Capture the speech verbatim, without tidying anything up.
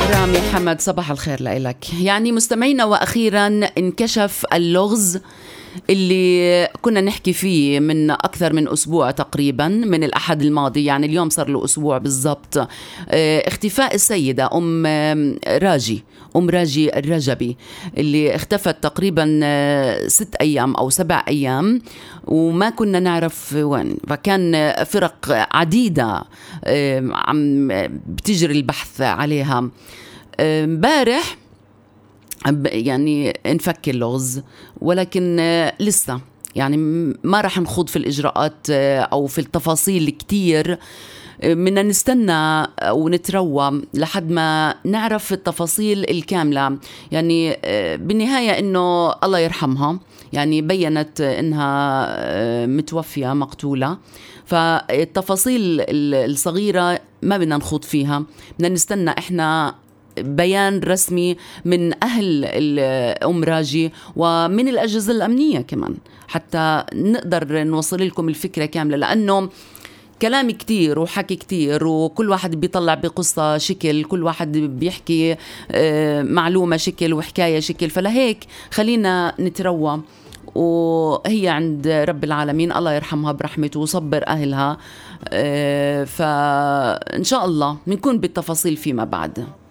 رامي حمد، صباح الخير لك. يعني مستمعينا، وأخيرا انكشف اللغز اللي كنا نحكي فيه من أكثر من أسبوع تقريبا، من الأحد الماضي، يعني اليوم صار له أسبوع بالضبط. اختفاء السيدة أم راجي أم راجي الرجبي اللي اختفت تقريبا ست أيام أو سبع أيام وما كنا نعرف وين. فكان فرق عديدة عم بتجري البحث عليها. امبارح يعني انفك اللغز، ولكن لسه يعني ما راح نخوض في الإجراءات أو في التفاصيل كتير. بدنا نستنى ونتروى لحد ما نعرف التفاصيل الكاملة. يعني بالنهاية إنه الله يرحمها، يعني بيّنت إنها متوفية مقتولة، فالتفاصيل الصغيرة ما بدنا نخوض فيها. بدنا نستنى إحنا بيان رسمي من أهل أم راجي ومن الأجهزة الأمنية كمان، حتى نقدر نوصل لكم الفكرة كاملة، لأنه كلام كتير وحكي كتير وكل واحد بيطلع بقصة شكل، كل واحد بيحكي معلومة شكل وحكاية شكل. فلهيك خلينا نتروى، وهي عند رب العالمين، الله يرحمها برحمته وصبر أهلها. فإن شاء الله نكون بالتفاصيل فيما بعد.